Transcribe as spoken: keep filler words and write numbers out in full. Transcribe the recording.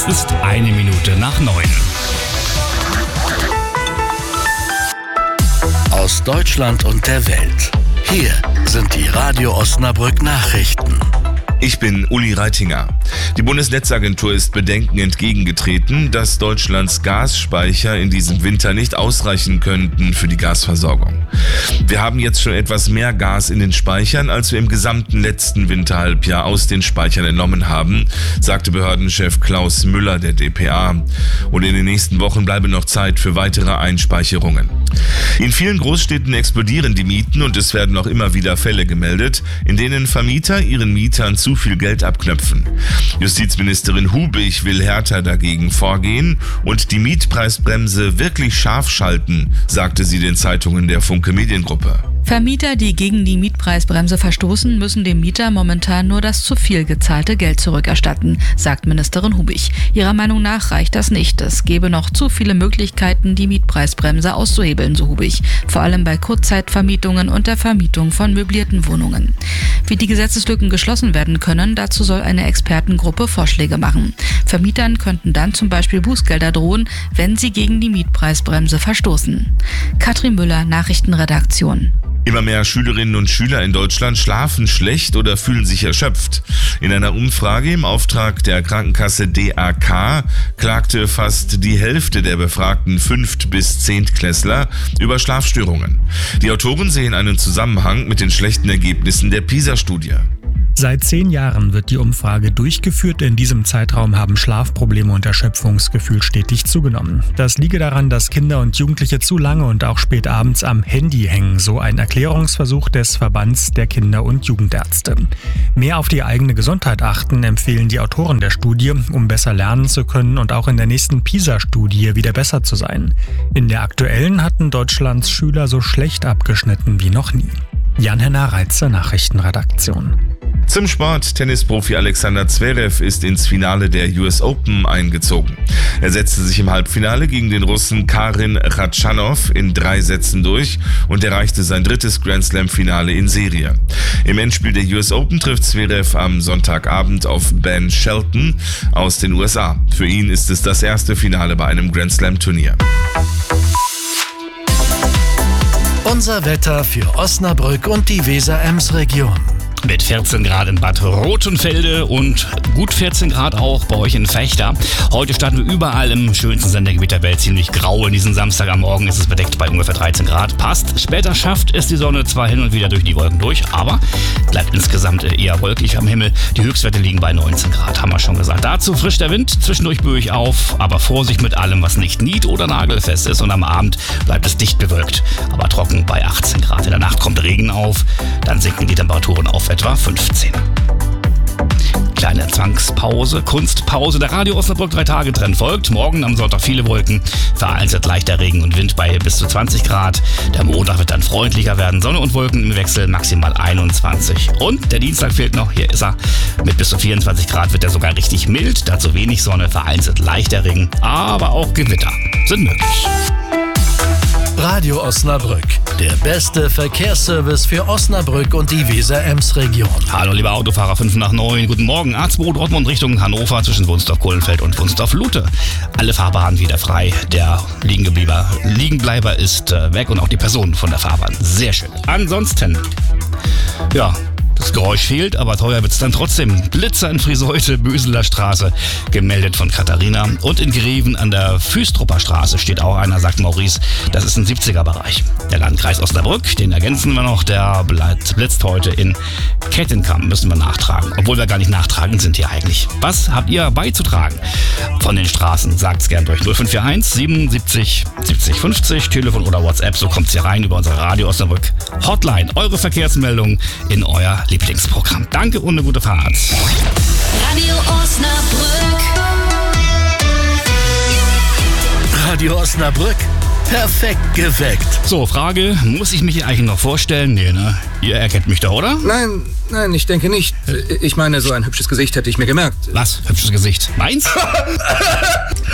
Es ist eine Minute nach neun. Aus Deutschland und der Welt. Hier sind die Radio Osnabrück Nachrichten. Ich bin Uli Reitinger. Die Bundesnetzagentur ist Bedenken entgegengetreten, dass Deutschlands Gasspeicher in diesem Winter nicht ausreichen könnten für die Gasversorgung. Wir haben jetzt schon etwas mehr Gas in den Speichern, als wir im gesamten letzten Winterhalbjahr aus den Speichern entnommen haben, sagte Behördenchef Klaus Müller der D P A. Und in den nächsten Wochen bleibe noch Zeit für weitere Einspeicherungen. In vielen Großstädten explodieren die Mieten und es werden auch immer wieder Fälle gemeldet, in denen Vermieter ihren Mietern zu viel Geld abknöpfen. Justizministerin Hubig will härter dagegen vorgehen und die Mietpreisbremse wirklich scharf schalten, sagte sie den Zeitungen der Funke Mediengruppe. Vermieter, die gegen die Mietpreisbremse verstoßen, müssen dem Mieter momentan nur das zu viel gezahlte Geld zurückerstatten, sagt Ministerin Hubig. Ihrer Meinung nach reicht das nicht. Es gebe noch zu viele Möglichkeiten, die Mietpreisbremse auszuhebeln, so Hubig. Vor allem bei Kurzzeitvermietungen und der Vermietung von möblierten Wohnungen. Wie die Gesetzeslücken geschlossen werden können, dazu soll eine Expertengruppe Vorschläge machen. Vermietern könnten dann zum Beispiel Bußgelder drohen, wenn sie gegen die Mietpreisbremse verstoßen. Katrin Müller, Nachrichtenredaktion. Immer mehr Schülerinnen und Schüler in Deutschland schlafen schlecht oder fühlen sich erschöpft. In einer Umfrage im Auftrag der Krankenkasse D A K klagte fast die Hälfte der befragten Fünft- bis Zehntklässler über Schlafstörungen. Die Autoren sehen einen Zusammenhang mit den schlechten Ergebnissen der PISA-Studie. Seit zehn Jahren wird die Umfrage durchgeführt. In diesem Zeitraum haben Schlafprobleme und Erschöpfungsgefühl stetig zugenommen. Das liege daran, dass Kinder und Jugendliche zu lange und auch spät abends am Handy hängen, so ein Erklärungsversuch des Verbands der Kinder- und Jugendärzte. Mehr auf die eigene Gesundheit achten, empfehlen die Autoren der Studie, um besser lernen zu können und auch in der nächsten PISA-Studie wieder besser zu sein. In der aktuellen hatten Deutschlands Schüler so schlecht abgeschnitten wie noch nie. Jan-Henner Reitze, Nachrichtenredaktion. Zum Sport. Tennisprofi Alexander Zverev ist ins Finale der U S Open eingezogen. Er setzte sich im Halbfinale gegen den Russen Karin Khachanov in drei Sätzen durch und erreichte sein drittes Grand-Slam-Finale in Serie. Im Endspiel der U S Open trifft Zverev am Sonntagabend auf Ben Shelton aus den U S A. Für ihn ist es das erste Finale bei einem Grand-Slam-Turnier. Unser Wetter für Osnabrück und die Weser-Ems-Region. Mit vierzehn Grad in Bad Rothenfelde und gut vierzehn Grad auch bei euch in Vechta. Heute starten wir überall im schönsten Sendegebiet der Welt ziemlich grau. In diesem Samstag am Morgen ist es bedeckt bei ungefähr dreizehn Grad. Passt. Später schafft es die Sonne zwar hin und wieder durch die Wolken durch, aber bleibt insgesamt eher wolkig am Himmel. Die Höchstwerte liegen bei neunzehn Grad, haben wir schon gesagt. Dazu frisch der Wind, zwischendurch böig auf, aber Vorsicht mit allem, was nicht nied- oder nagelfest ist. Und am Abend bleibt es dicht bewölkt, aber trocken bei achtzehn Grad. In der Nacht kommt Regen auf, dann sinken die Temperaturen auf etwa fünfzehn. Kleine Zwangspause, Kunstpause. Der Radio Osnabrück drei Tage Trend folgt. Morgen am Sonntag viele Wolken, vereinzelt leichter Regen und Wind bei bis zu zwanzig Grad. Der Montag wird dann freundlicher werden. Sonne und Wolken im Wechsel, maximal einundzwanzig. Und der Dienstag fehlt noch, hier ist er. Mit bis zu vierundzwanzig Grad wird er sogar richtig mild. Dazu wenig Sonne, vereinzelt leichter Regen, aber auch Gewitter sind möglich. Radio Osnabrück, der beste Verkehrsservice für Osnabrück und die Weser-Ems-Region. Hallo liebe Autofahrer, fünf nach neun. Guten Morgen, A zwei Dortmund Richtung Hannover zwischen Wunsdorf-Kohlenfeld und Wunsdorf-Lute. Alle Fahrbahnen wieder frei. Der Liegengebleiber, Liegenbleiber ist äh, weg und auch die Personen von der Fahrbahn. Sehr schön. Ansonsten, ja, das Geräusch fehlt, aber teuer wird's dann trotzdem. Blitzer in Friseute, Böseler Straße, gemeldet von Katharina. Und in Greven an der Füstrupper Straße steht auch einer, sagt Maurice, das ist ein siebziger-Bereich. Der Landkreis Osnabrück, den ergänzen wir noch, der blitzt heute in Kettenkamp, müssen wir nachtragen. Obwohl wir gar nicht nachtragen sind hier eigentlich. Was habt ihr beizutragen von den Straßen? Sagt's gern durch null fünf vier eins siebenundsiebzig siebzig fünfzig, Telefon oder WhatsApp, so kommt's hier rein über unsere Radio Osnabrück Hotline. Eure Verkehrsmeldung in euer Lieblingsprogramm. Danke und eine gute Fahrt. Radio Osnabrück. Radio Osnabrück, perfekt geweckt. So, Frage, muss ich mich hier eigentlich noch vorstellen? Nee, ne? Ihr erkennt mich doch, oder? Nein, nein, ich denke nicht. Ich meine, so ein hübsches Gesicht hätte ich mir gemerkt. Was? Hübsches Gesicht? Meins?